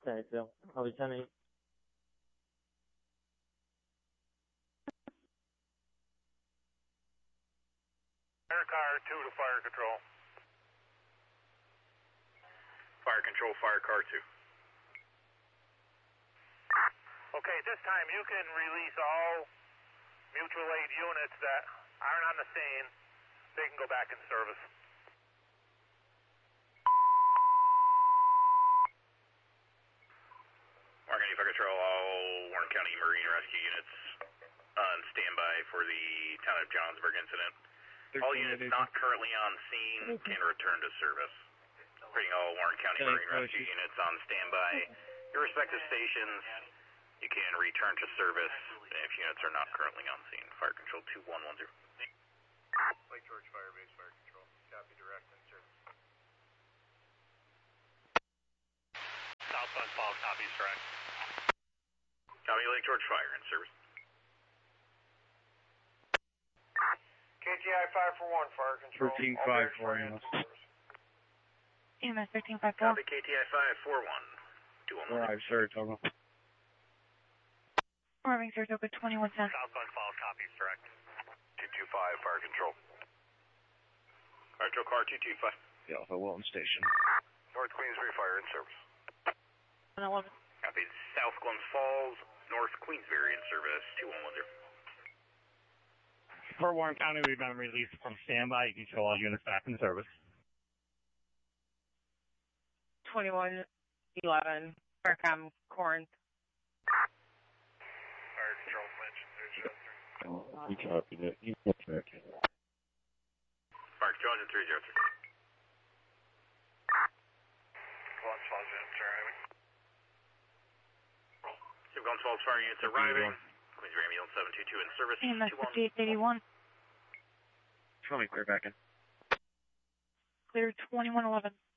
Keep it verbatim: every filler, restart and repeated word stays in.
Okay, so I'll be ten eight. Fire car two to fire control. Fire control, fire car two. Okay, this time you can release all mutual aid units that aren't on the scene. They can go back in service. Warren County Fire Control, all Warren County Marine Rescue units on standby for the town of Johnsburg incident. All units not currently on scene can return to service. Bring all Warren County Marine Rescue units on standby. Your respective stations, you can return to service if units are not currently on scene. Fire Control two one one zero. Lake George Fire Base Fire Control. Copy, direct in service. Southwest Falls, copies direct. Copy, Lake George Fire in service. K T I five four one, Fire Control. thirteen five four one. E M S thirteen five four. Copy, K T I five four one. two one one. Arrive, Saratoga. Arriving Saratoga twenty-one ten. Southwest Falls, copies direct. two two five, Fire Control. Fire Control car two two five. Alpha Wilton Station. North Queensbury Fire in service. one eleven. Copy, South Glens Falls, North Queensbury in service, two one one zero. For Warren County, we've been released from standby. You can show all units back in service. twenty-one eleven. Faircom, Corinth. Fire Control, mention there's Oh, we copied it. You can check it. Fire Control, engine three zero three. Glens Falls units arriving. Two Glens Falls Fire units arriving. Queensbury Ambulance seven two two in service. E M S fifty-eight eighty-one. Tell me, clear back in. Clear twenty-one eleven.